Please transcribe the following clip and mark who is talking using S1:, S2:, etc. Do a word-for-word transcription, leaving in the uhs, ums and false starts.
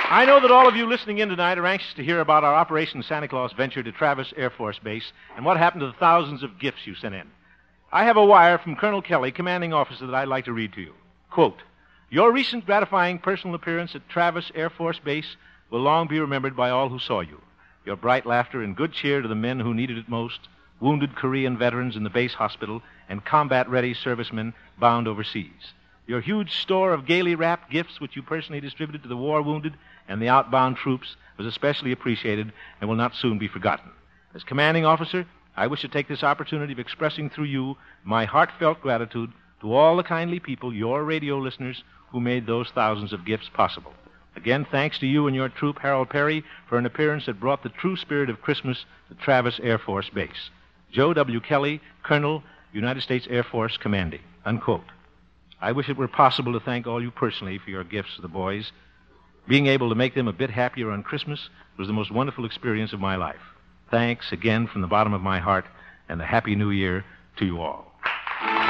S1: I know that all of you listening in tonight are anxious to hear about our Operation Santa Claus venture to Travis Air Force Base and what happened to the thousands of gifts you sent in. I have a wire from Colonel Kelly, commanding officer, that I'd like to read to you. Quote, "Your recent gratifying personal appearance at Travis Air Force Base will long be remembered by all who saw you. Your bright laughter and good cheer to the men who needed it most, wounded Korean veterans in the base hospital, and combat-ready servicemen bound overseas. Your huge store of gaily wrapped gifts, which you personally distributed to the war-wounded and the outbound troops, was especially appreciated and will not soon be forgotten. As commanding officer, I wish to take this opportunity of expressing through you my heartfelt gratitude to all the kindly people, your radio listeners, who made those thousands of gifts possible. Again, thanks to you and your troop, Harold Perry, for an appearance that brought the true spirit of Christmas to Travis Air Force Base. Joe W. Kelly, Colonel, United States Air Force, commanding." Unquote. I wish it were possible to thank all you personally for your gifts to the boys. Being able to make them a bit happier on Christmas was the most wonderful experience of my life. Thanks again from the bottom of my heart, and a Happy New Year to you all.